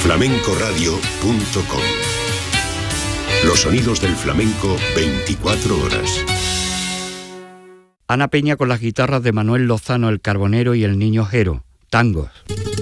flamencoradio.com. Los sonidos del flamenco 24 horas. Ana Peña con las guitarras de Manuel Lozano el Carbonero y el Niño Jero, tangos.